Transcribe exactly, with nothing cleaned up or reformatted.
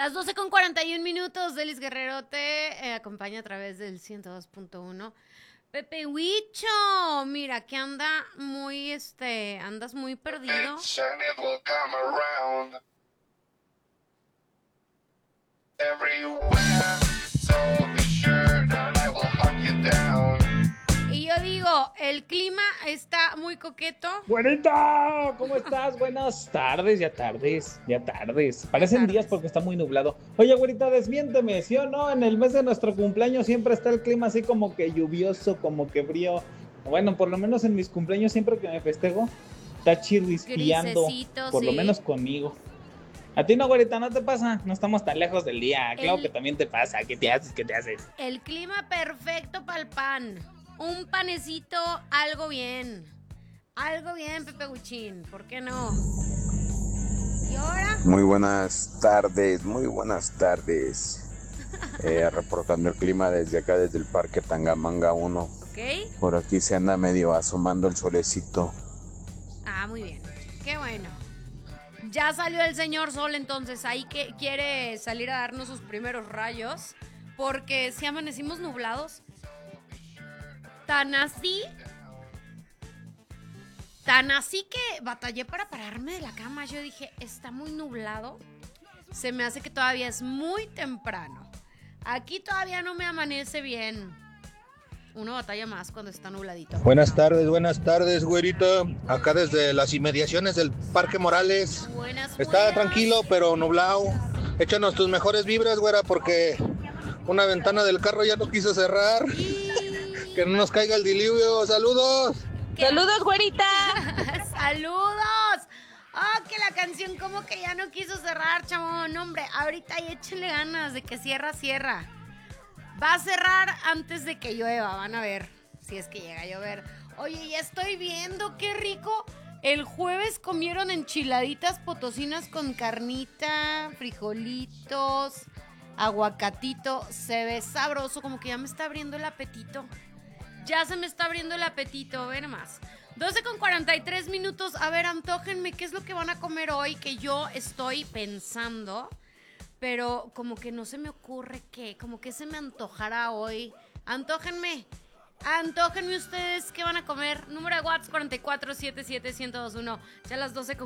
Las doce con cuarenta y un minutos, Delis Guerrero te eh, acompaña a través del ciento dos punto uno. Pepe Huicho, mira que anda muy, este, andas muy perdido. Y yo digo, el clima está muy coqueto. Güerita, ¿cómo estás? Buenas tardes, ya tardes, ya tardes. Parecen tardes. días porque está muy nublado. Oye, güerita, desmiénteme, ¿sí o no? En el mes de nuestro cumpleaños siempre está el clima así como que lluvioso, como que frío. Bueno, por lo menos en mis cumpleaños siempre que me festejo, está chirrisqueando, Grisecito, por lo sí. menos conmigo. A ti no, güerita, ¿no te pasa? No estamos tan lejos del día. Claro El- que también te pasa. ¿Qué te haces? ¿Qué te haces? El clima perfecto para el pan. Un panecito, algo bien. Algo bien, Pepe Huichín, ¿por qué no? ¿Y ahora? Muy buenas tardes, muy buenas tardes. Eh, reportando el clima desde acá, desde el Parque Tangamanga uno. Ok. Por aquí se anda medio asomando el solecito. Ah, muy bien. Qué bueno. Ya salió el señor Sol, entonces ahí que quiere salir a darnos sus primeros rayos. Porque si amanecimos nublados. Tan así. Tan así que batallé para pararme de la cama. Yo dije, está muy nublado. Se me hace que todavía es muy temprano. Aquí todavía no me amanece bien. Uno batalla más cuando está nubladito. Buenas No. tardes, buenas tardes, güerita. Acá desde las inmediaciones del Parque Morales. Buenas, Está buenas. tranquilo, pero nublado. Échanos tus mejores vibras, güera, porque una ventana del carro ya no quiso cerrar. Y... Que no nos caiga el diluvio. ¡Saludos! ¿Qué? ¡Saludos, güerita! ¡Saludos! Oh, que la canción como que ya no quiso cerrar, chamo. No, hombre, ahorita y échenle ganas de que cierra, cierra. Va a cerrar antes de que llueva, van a ver, si es que llega a llover. Oye, ya estoy viendo, qué rico. El jueves comieron enchiladitas potosinas con carnita, frijolitos, aguacatito. Se ve sabroso, como que ya me está abriendo el apetito. Ya se me está abriendo el apetito, ve nomás. doce con cuarenta y tres minutos. A ver, antójenme, ¿qué es lo que van a comer hoy? Que yo estoy pensando, pero como que no se me ocurre qué. Como que se me antojará hoy. Antójenme. Antójenme ustedes qué van a comer. Número de WhatsApp cuatro cuatro siete siete uno cero dos uno. Ya a las doce con